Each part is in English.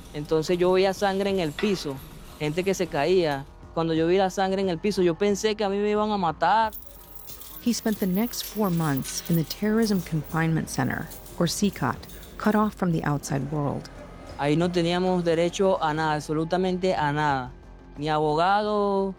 Entonces yo veía sangre en el piso, gente que se caía. Cuando yo vi la sangre en el piso, yo pensé que a mí me iban a matar. He spent the next 4 months in the Terrorism Confinement Center, or CCOT, cut off from the outside world. Ahí no teníamos derecho a nada, absolutamente a nada. Ni abogado,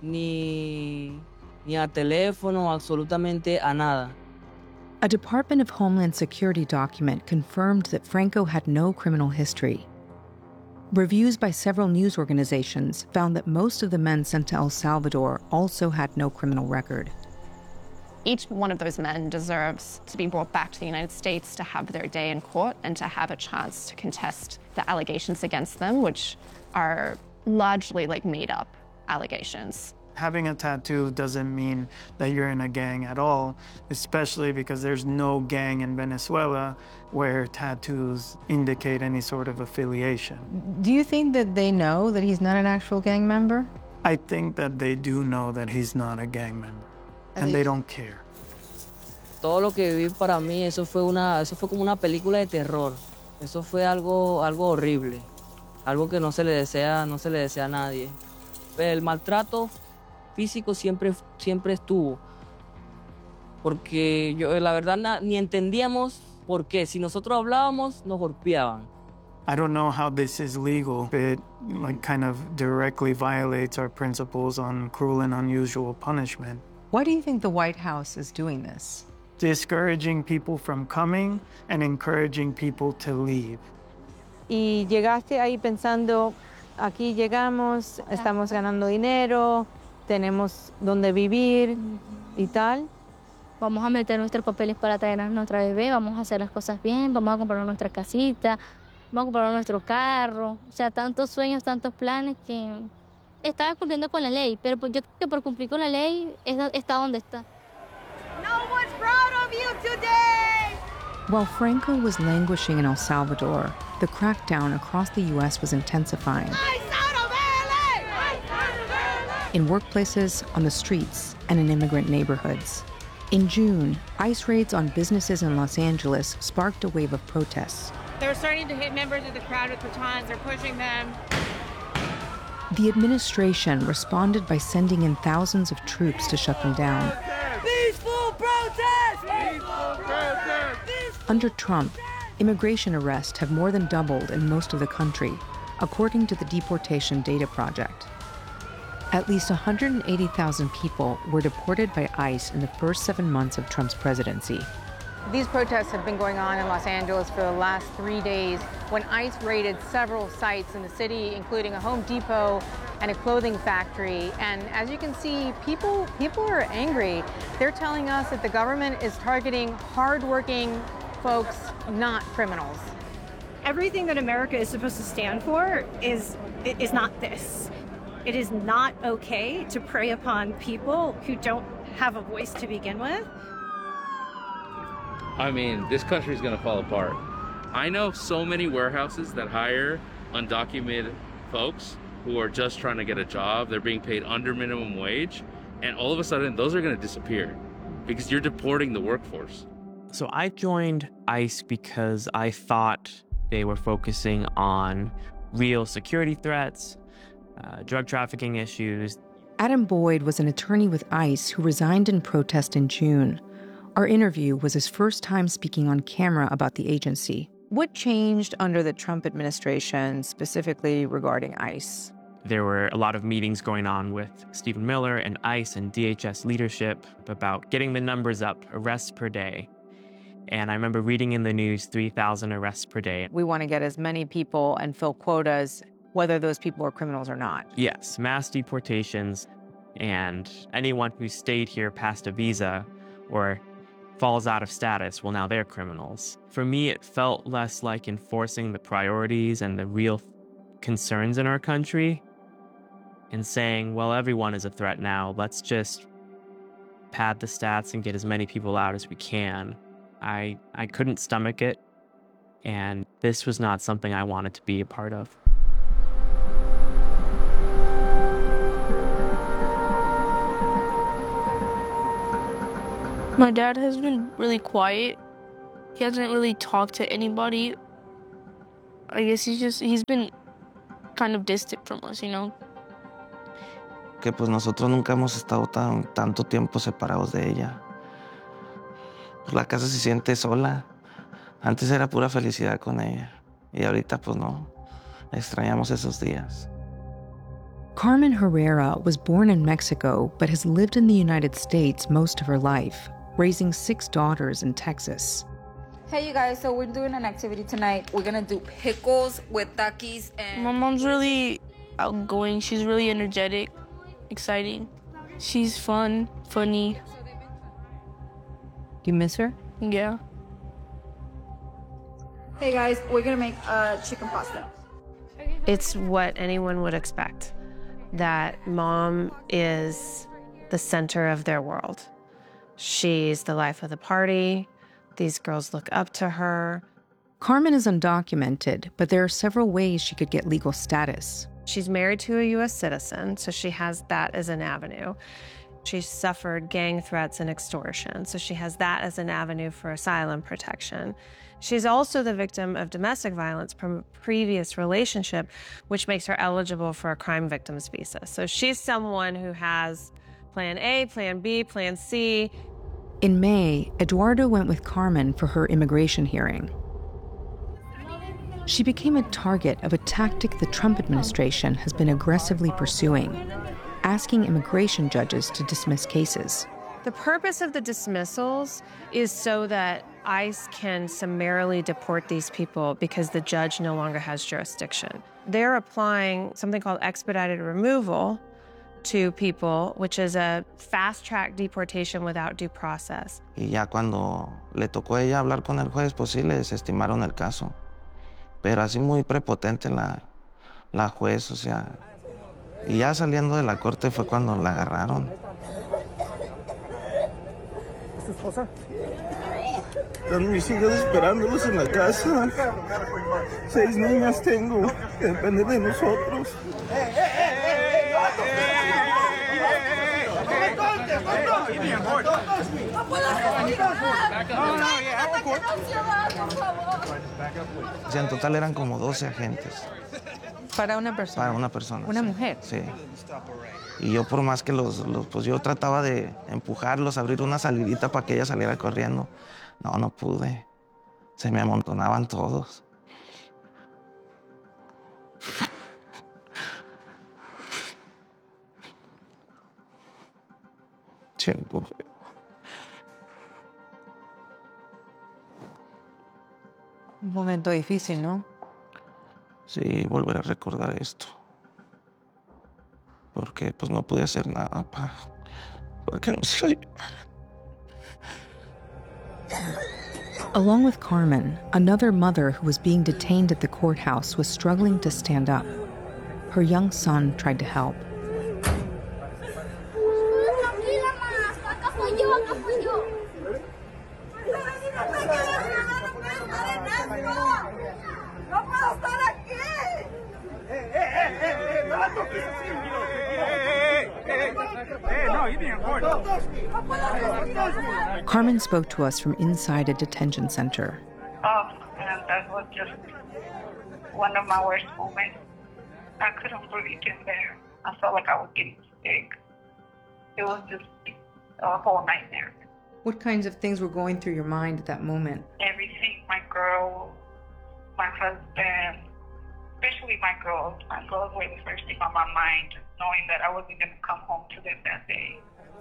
ni a teléfono, absolutamente a nada. A Department of Homeland Security document confirmed that Franco had no criminal history. Reviews by several news organizations found that most of the men sent to El Salvador also had no criminal record. Each one of those men deserves to be brought back to the United States to have their day in court and to have a chance to contest the allegations against them, which are largely made up allegations. Having a tattoo doesn't mean that you're in a gang at all, especially because there's no gang in Venezuela where tattoos indicate any sort of affiliation. Do you think that they know that he's not an actual gang member? I think that they do know that he's not a gang member, and they don't care. Todo lo que viví para mí, eso fue como una película de terror. Eso fue algo horrible, algo que no se le desea a nadie. El maltrato físico siempre estuvo, porque la verdad ni entendíamos por qué. Si nosotros hablábamos, nos golpeaban. I don't know how this is legal. It kind of directly violates our principles on cruel and unusual punishment. Why do you think the White House is doing this? Discouraging people from coming and encouraging people to leave. Y llegaste ahí pensando, aquí llegamos, estamos ganando dinero, tenemos donde vivir y tal. Vamos a meter nuestros papeles para traernos nuestra bebé, vamos a hacer las cosas bien, vamos a comprar nuestra casita, vamos a comprar nuestro carro. O sea, tantos sueños, tantos planes que estaba cumpliendo con la ley, pero yo creo que por cumplir con la ley está donde está. No one's proud of you today! While Franco was languishing in El Salvador, the crackdown across the U.S. was intensifying. In workplaces, on the streets, and in immigrant neighborhoods. In June, ICE raids on businesses in Los Angeles sparked a wave of protests. They're starting to hit members of the crowd with batons. They're pushing them. The administration responded by sending in thousands of troops to shut them down. Peaceful protest! Peaceful protest! Under Trump, immigration arrests have more than doubled in most of the country, according to the Deportation Data Project. At least 180,000 people were deported by ICE in the first 7 months of Trump's presidency. These protests have been going on in Los Angeles for the last 3 days when ICE raided several sites in the city, including a Home Depot and a clothing factory. And as you can see, people are angry. They're telling us that the government is targeting hardworking folks, not criminals. Everything that America is supposed to stand for is not this. It is not okay to prey upon people who don't have a voice to begin with. I mean, this country is going to fall apart. I know so many warehouses that hire undocumented folks who are just trying to get a job. They're being paid under minimum wage. And all of a sudden, those are going to disappear because you're deporting the workforce. So I joined ICE because I thought they were focusing on real security threats, drug trafficking issues. Adam Boyd was an attorney with ICE who resigned in protest in June. Our interview was his first time speaking on camera about the agency. What changed under the Trump administration, specifically regarding ICE? There were a lot of meetings going on with Stephen Miller and ICE and DHS leadership about getting the numbers up, arrests per day. And I remember reading in the news 3,000 arrests per day. We want to get as many people and fill quotas, whether those people are criminals or not. Yes, mass deportations, and anyone who stayed here past a visa or falls out of status, well, now they're criminals. For me, it felt less like enforcing the priorities and the real concerns in our country and saying, well, everyone is a threat now. Let's just pad the stats and get as many people out as we can. I couldn't stomach it, and this was not something I wanted to be a part of. My dad has been really quiet. He hasn't really talked to anybody. I guess he's been kind of distant from us, you know? Que pues nosotros nunca hemos estado tanto tiempo separados de ella. Pues la casa se siente sola. Antes era pura felicidad con ella. Y ahorita pues no. Extrañamos esos días. Carmen Herrera was born in Mexico but has lived in the United States most of her life, raising 6 daughters in Texas. Hey you guys, so we're doing an activity tonight. We're gonna do pickles with takis and... My mom's really outgoing. She's really energetic, exciting. She's funny. Do you miss her? Yeah. Hey guys, we're gonna make chicken pasta. It's what anyone would expect, that mom is the center of their world. She's the life of the party. These girls look up to her. Carmen is undocumented, but there are several ways she could get legal status. She's married to a U.S. citizen, so she has that as an avenue. She's suffered gang threats and extortion, so she has that as an avenue for asylum protection. She's also the victim of domestic violence from a previous relationship, which makes her eligible for a crime victims visa. So she's someone who has plan A, plan B, plan C. In May, Eduardo went with Carmen for her immigration hearing. She became a target of a tactic the Trump administration has been aggressively pursuing, asking immigration judges to dismiss cases. The purpose of the dismissals is so that ICE can summarily deport these people because the judge no longer has jurisdiction. They're applying something called expedited removal to people, which is a fast-track deportation without due process. Y ya cuando le tocó a ella hablar con el juez, pues sí le desestimaron el caso. Pero así muy prepotente la juez, o sea. Y ya saliendo de la corte fue cuando la agarraron. ¿Es tu esposa? Están mis hijas esperándolos en la casa. 6 niñas tengo que dependen de nosotros. O sea, en total eran como 12 agentes. Para una persona. Para una persona. Una sí. mujer. Sí. Y yo por más que pues yo trataba de empujarlos, abrir una salidita para que ella saliera corriendo. No pude. Se me amontonaban todos. Tiempo. Un momento difícil, ¿no? Sí, volver a recordar esto. Porque pues no pude hacer nada para que no se... Along with Carmen, another mother who was being detained at the courthouse was struggling to stand up. Her young son tried to help. Carmen spoke to us from inside a detention center. And that was just one of my worst moments. I couldn't breathe in there. I felt like I was getting sick. It was just a whole nightmare. What kinds of things were going through your mind at that moment? Everything, my girl, my husband, especially my girls. My girls were the first thing on my mind, knowing that I wasn't going to come home to them that day.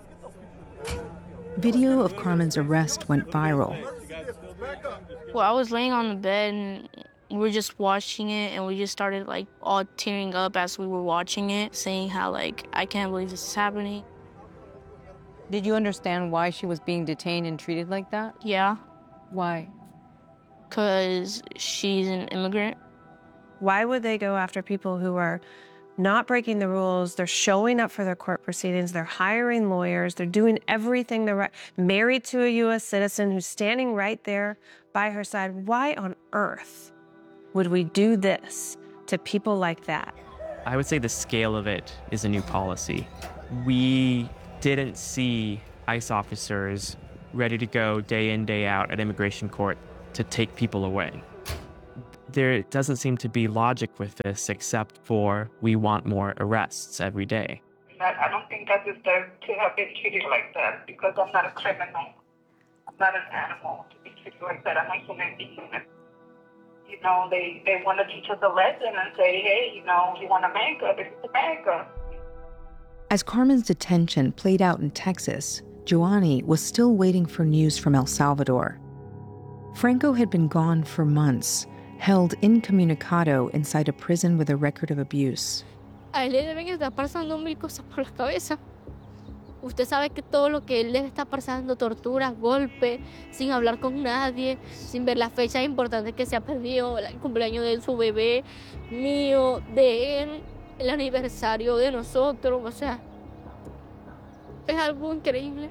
Video of Carmen's arrest went viral. Well, I was laying on the bed and we were just watching it, and we just started like all tearing up as we were watching it, saying how like, I can't believe this is happening. Did you understand why she was being detained and treated like that? Yeah. Why? Because she's an immigrant. Why would they go after people who are not breaking the rules? They're showing up for their court proceedings. They're hiring lawyers. They're doing everything they're married to a U.S. citizen who's standing right there by her side. Why on earth would we do this to people like that? I would say the scale of it is a new policy. We didn't see ICE officers ready to go day in, day out at immigration court to take people away. There doesn't seem to be logic with this except for we want more arrests every day. I don't think I deserve to have been treated like that because I'm not a criminal. I'm not an animal to be treated like that. I'm a human being. You know, they want to teach us a lesson and say, hey, you know, you want America, this is America. As Carmen's detention played out in Texas, Joanny was still waiting for news from El Salvador. Franco had been gone for months, held incommunicado inside a prison with a record of abuse. A él le deben estar pasando mil cosas por la cabeza. Usted sabe que todo lo que él debe estar pasando, torturas, golpes, sin hablar con nadie, sin ver las fechas importantes que se ha perdido, el cumpleaños de su bebé, mío, de él, el aniversario de nosotros, o sea, es algo increíble.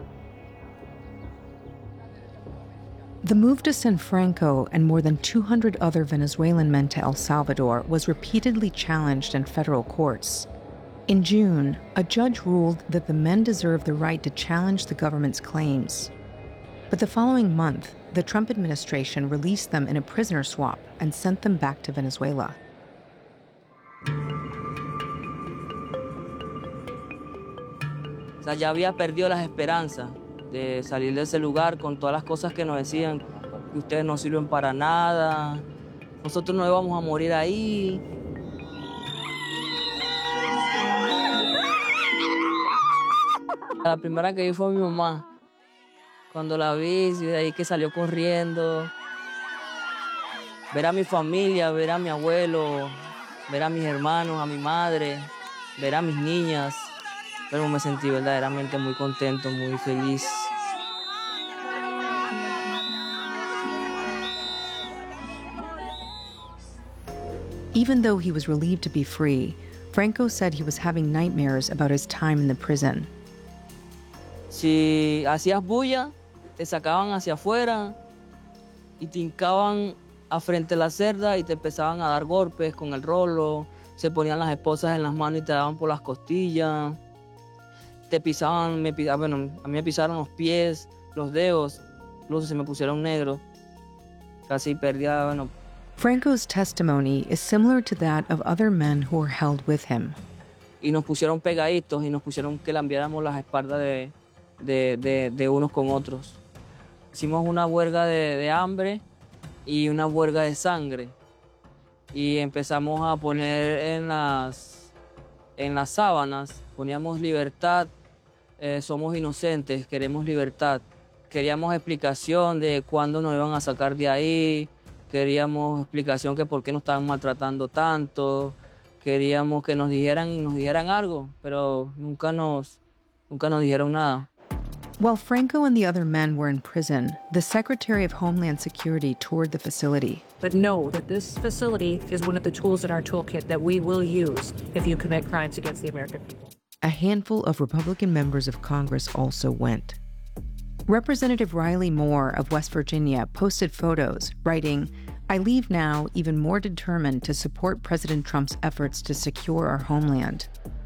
The move to send Franco and more than 200 other Venezuelan men to El Salvador was repeatedly challenged in federal courts. In June, a judge ruled that the men deserved the right to challenge the government's claims. But the following month, the Trump administration released them in a prisoner swap and sent them back to Venezuela. O sea, ya había perdido las esperanzas de salir de ese lugar con todas las cosas que nos decían, que ustedes no sirven para nada, nosotros no íbamos a morir ahí. La primera que vi fue mi mamá. Cuando la vi, de ahí que salió corriendo. Ver a mi familia, ver a mi abuelo, ver a mis hermanos, a mi madre, ver a mis niñas. Pero me sentí verdaderamente muy contento, muy feliz. Even though he was relieved to be free, Franco said he was having nightmares about his time in the prison. Si hacías bulla, te sacaban hacia afuera y te hincaban a frente a la celda y te empezaban a dar golpes con el rolo. Se ponían las esposas en las manos y te daban por las costillas. Te pisaban, bueno, a mí me pisaron los pies, los dedos, incluso se me pusieron negros. Casi perdía, bueno. Franco's testimony is similar to that of other men who were held with him. Y nos pusieron pegaditos y nos pusieron que lambiáramos las espaldas de unos con otros. Hicimos una huelga de hambre y una huelga de sangre. Y empezamos a poner en las sábanas, poníamos libertad, somos inocentes, queremos libertad. Queríamos explicación de cuándo nos iban a sacar de ahí, queríamos explicación que por qué nos estaban maltratando tanto, queríamos que nos dijeran algo, pero nunca nos dijeron nada. While Franco and the other men were in prison, the Secretary of Homeland Security toured the facility. But know that this facility is one of the tools in our toolkit that we will use if you commit crimes against the American people. A handful of Republican members of Congress also went. Representative Riley Moore of West Virginia posted photos, writing, "I leave now even more determined to support President Trump's efforts to secure our homeland."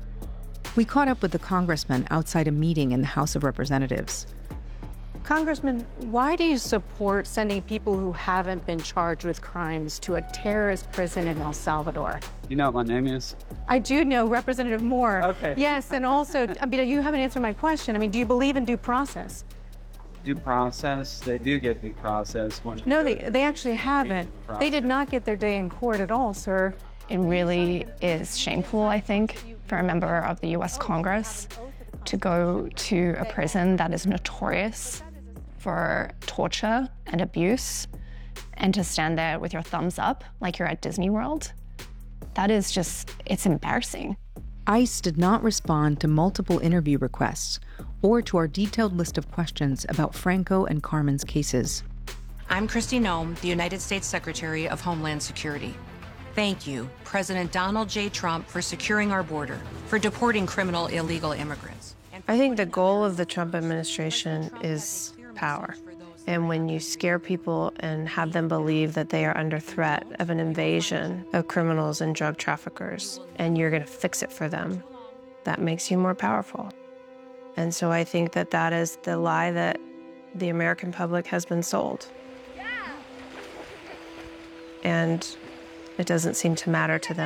We caught up with the congressman outside a meeting in the House of Representatives. Congressman, why do you support sending people who haven't been charged with crimes to a terrorist prison in El Salvador? You know what my name is? I do know Representative Moore. Okay. Yes, and also, you haven't answered my question. Do you believe in due process? Due process? They do get due process. No, they actually haven't. They did not get their day in court at all, sir. It really is shameful, I think, for a member of the US Congress to go to a prison that is notorious for torture and abuse and to stand there with your thumbs up like you're at Disney World. That is just, it's embarrassing. ICE did not respond to multiple interview requests or to our detailed list of questions about Franco and Carmen's cases. I'm Kristi Noem, the United States Secretary of Homeland Security. Thank you, President Donald J. Trump, for securing our border, for deporting criminal illegal immigrants. I think the goal of the Trump administration is power. And when you scare people and have them believe that they are under threat of an invasion of criminals and drug traffickers, and you're going to fix it for them, that makes you more powerful. And so I think that that is the lie that the American public has been sold. and it doesn't seem to matter to them.